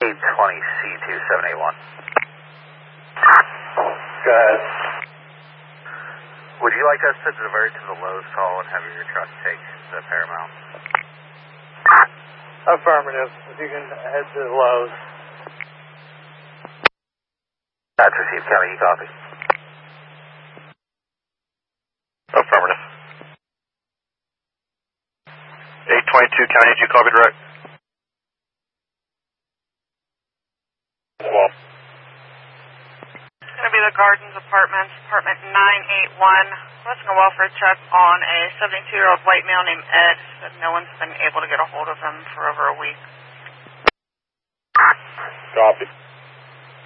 820C2781. Go ahead. Would you like us to divert to the Lowe's call and have your truck take the Paramount? Affirmative. If you can head to the Lowe's. That's received. County, you copy. Affirmative. 822 County, did you copy direct? Well. It's going to be the Gardens Apartments, apartment 981. Requesting a welfare check on a 72-year-old white male named Ed. Said no one's been able to get a hold of him for over a week. Copy.